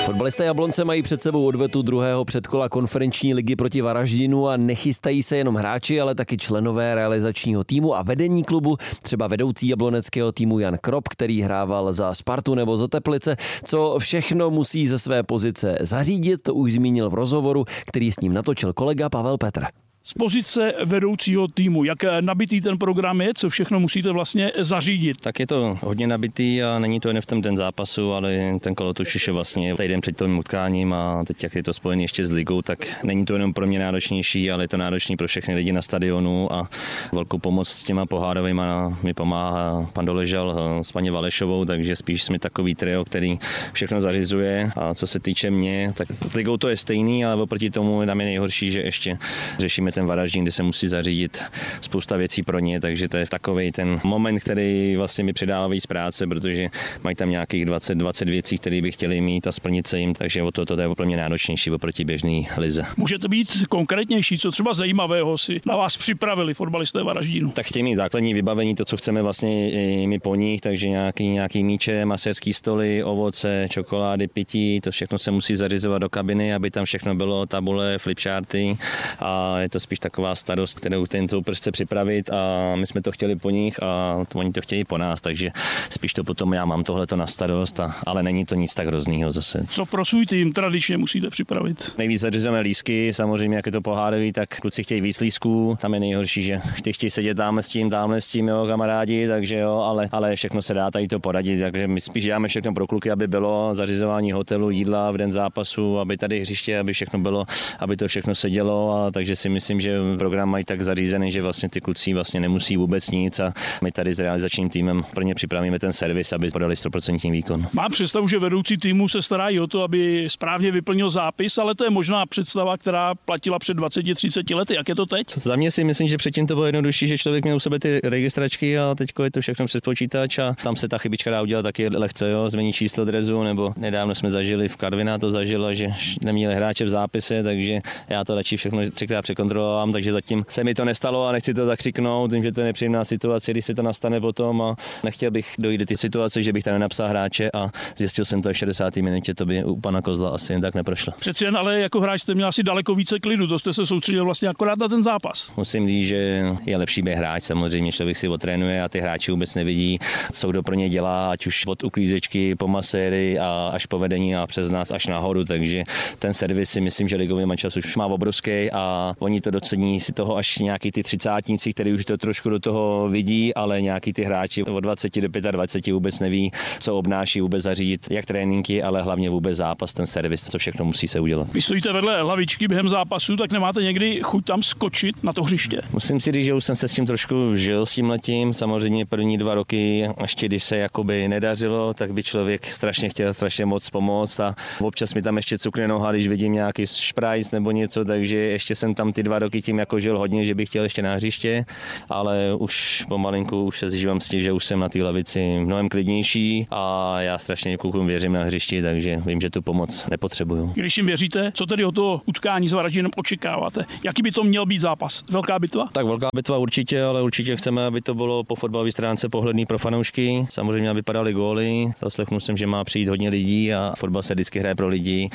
Fotbalisté Jablonce mají před sebou odvetu druhého předkola konferenční ligy proti Varaždinu a nechystají se jenom hráči, ale taky členové realizačního týmu a vedení klubu, třeba vedoucí jabloneckého týmu Jan Krop, který hrával za Spartu nebo za Teplice. Co všechno musí ze své pozice zařídit, to už zmínil v rozhovoru, který s ním natočil kolega Pavel Petr. Z pozice vedoucího týmu, jak nabitý ten program je, co všechno musíte vlastně zařídit? Tak je to hodně nabitý a není to jen v tom den zápasu, ale ten kolotoč je vlastně týden před tím utkáním a teď jak je to spojený ještě s ligou, tak není to jenom pro mě náročnější, ale je to náročný pro všechny lidi na stadionu a velkou pomoc s těma pohádovýma mi pomáhá pan Doležal s paní Valešovou, takže spíš jsme takový trio, který všechno zařizuje a co se týče mě, tak s ligou to je stejný, ale oproti tomu nám je nejhorší, že ještě řešíme ten Varaždín, kde se musí zařídit spousta věcí pro ně, takže to je takovej ten moment, který vlastně mi předává víc práce, protože mají tam nějakých 20 věcí, které by chtěli mít a splnit se jim, takže o to je pro mě náročnější oproti běžné lize. Můžete být konkrétnější, co třeba zajímavého si na vás připravili fotbalisté Varaždínu? Tak chtějí mít základní vybavení, to, co chceme vlastně i my po nich, takže nějaký míče, masérský stoly, ovoce, čokolády, pití, to všechno se musí zařizovat do kabiny, aby tam všechno bylo, tabule, flipcharty a je to spíš taková starost, kterou ten soupeř chce připravit a my jsme to chtěli po nich a oni to chtějí po nás, takže spíš to potom já mám tohleto na starost, ale není to nic tak hroznýho zase. Co pro svůj tým tradičně musíte připravit? Nejvíc zařizujeme lístky, samozřejmě jak je to pohádový, tak kluci chtějí víc lístků, tam je nejhorší, že chtějí sedět tamhle s tím, jo, kamarádi, takže jo, ale všechno se dá tady to poradit, takže my spíš děláme všechno pro kluky, aby bylo zařizování hotelu, jídla v den zápasu, aby tady hřiště, aby všechno bylo, aby to všechno sedělo, a takže si myslím, že program mají tak zařízený, že vlastně ty kluci vlastně nemusí vůbec nic a my tady s realizačním týmem pro ně připravíme ten servis, aby podali 100% výkon. Mám představu, že vedoucí týmu se starají o to, aby správně vyplnil zápis, ale to je možná představa, která platila před 20-30 lety. Jak je to teď? Za mě si myslím, že předtím to bylo jednodušší, že člověk měl u sebe ty registračky a teď je to všechno přes počítač a tam se ta chybička dá udělat taky lehce, jo, změnit číslo drezu, nebo nedávno jsme zažili v Karviná to zažilo, že neměli hráče v zápise, takže já to radši všechno třikrát překontrolovám, takže zatím se mi to nestalo a nechci to zakřiknout, tím, že to je nepříjemná situace, když se to nastane potom a nechtěl bych dojít do té situace, že bych tam nenapsal hráče a zjistil jsem to v 60. minutě, to by u pana Kozla asi jen tak neprošlo. Přeci jen ale jako hráč jste měl asi daleko více klidu, to jste se soustředil vlastně akorát na ten zápas. Musím říct, že je lepší být hráč, samozřejmě člověk si otrénuje a ty hráči vůbec nevidí, co kdo pro ně dělá, ať už od uklízečky po maséry a až po vedení a přes nás až nahoru, takže ten servis si myslím, že ligový mančas už má obrovský a oni to docení si toho až nějaký ty třicátníci, který už to trošku do toho vidí, ale nějaký ty hráči od 20 do 25 vůbec neví, co obnáší vůbec zařídit, jak tréninky, ale hlavně vůbec zápas, ten servis, co všechno musí se udělat. Vy stojíte vedle lavičky během zápasu, tak nemáte někdy chuť tam skočit na to hřiště? Musím si říct, že už jsem se s tím trošku žil s tímhletím. Samozřejmě první 2 roky, ještě když se jakoby nedařilo, tak by člověk strašně chtěl moc pomoct a občas mi tam ještě cukne noha, když vidím nějaký šprajc nebo něco, takže ještě jsem tam ty 2 roky tím jako žil hodně, že bych chtěl ještě na hřiště, ale už pomalinku už se zžívám s tím, že už jsem na té lavici mnohem klidnější a já strašně klukům věřím na hřišti, takže vím, že tu pomoc nepotřebuju. Když jim věříte, co tedy o to utkání s Varaždinem očekáváte? Jaký by to měl být zápas? Velká bitva? Tak velká bitva určitě, ale určitě chceme, aby to bylo po fotbalové stránce pohledný pro fanoušky. Samozřejmě aby padaly góly. Zaslechnul jsem, že má přijít hodně lidí a fotbal se vždycky hraje pro lidi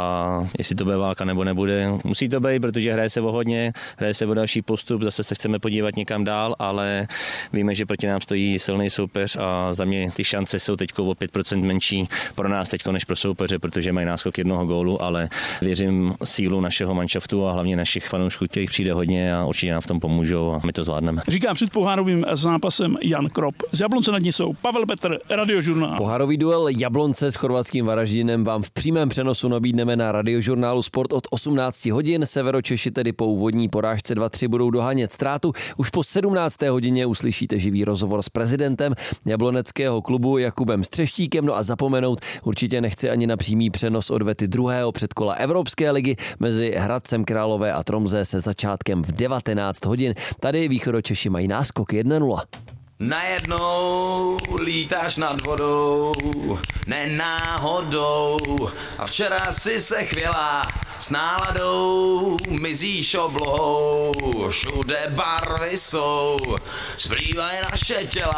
a jestli to bude válka nebo nebude, musí to být, protože hraje se o hodně, hraje se o další postup, zase se chceme podívat někam dál, ale víme, že proti nám stojí silný soupeř a za mě ty šance jsou teď o 5% menší pro nás teď než pro soupeře, protože mají náskok 1 gólu, ale věřím sílu našeho manšaftu a hlavně našich fanoušků, kterých přijde hodně a určitě nám v tom pomůžou a my to zvládneme. Říkám před pohárovým zápasem Jan Krop. Z Jablonce nad Nisou Pavel Petr, Radiožurnál. Pohárový duel Jablonce s chorvatským Varaždinem vám v přímém přenosu nabídneme na Radiožurnálu Sport od 18 hodin. Severočeši tedy po úvodní porážce 2-3 budou dohánět ztrátu. Už po 17. hodině uslyšíte živý rozhovor s prezidentem jabloneckého klubu Jakubem Střeštíkem. No a zapomenout určitě nechci ani na přímý přenos odvety druhého předkola Evropské ligy mezi Hradcem Králové a Tromsø se začátkem v 19 hodin. Tady východočeši mají náskok 1-0. Najednou lítáš nad vodou, ne náhodou, a včera si se chvěla s náladou, mizíš oblohou, všude barvy jsou, splývají naše těla,